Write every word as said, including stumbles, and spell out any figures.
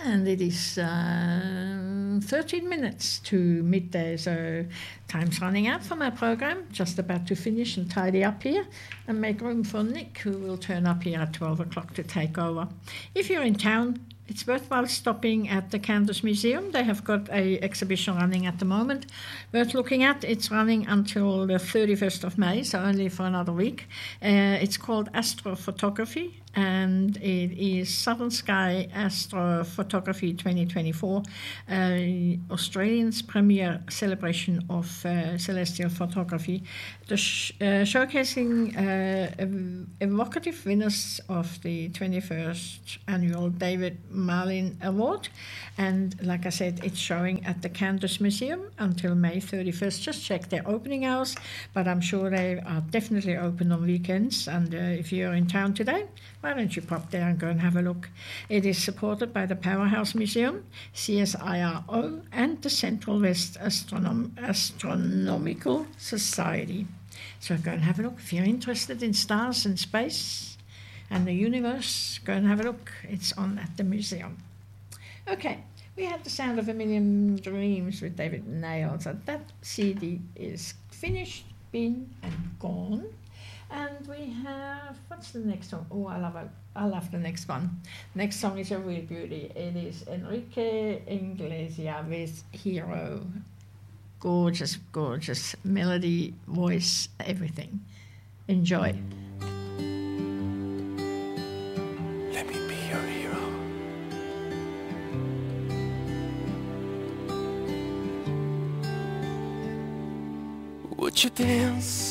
And it is uh, thirteen minutes to midday, so time's running out for my program. Just about to finish and tidy up here and make room for Nick, who will turn up here at twelve o'clock to take over. If you're in town, it's worthwhile stopping at the Candace Museum. They have got a exhibition running at the moment, worth looking at. It's running until the thirty-first of May, so only for another week. Uh, it's called Astrophotography, and it is Southern Sky Astrophotography twenty twenty-four, uh, Australian's premier celebration of uh, celestial photography. The sh- uh, showcasing uh, ev- evocative winners of the twenty-first annual David Marlin Award. And like I said, it's showing at the Candace Museum until May thirty-first. Just check their opening hours, but I'm sure they are definitely open on weekends. And uh, if you're in town today, why don't you pop there and go and have a look? It is supported by the Powerhouse Museum, C S I R O, and the Central West Astronom- Astronomical Society. So go and have a look. If you're interested in stars and space and the universe, go and have a look. It's on at the museum. Okay, we had The Sound of a Million Dreams with David Nail. So that C D is finished, been and gone. And we have, what's the next song? Oh, I love it. I love the next one. Next song is a real beauty. It is Enrique Iglesias with Hero. Gorgeous, gorgeous melody, voice, everything. Enjoy. Let me be your hero. Would you dance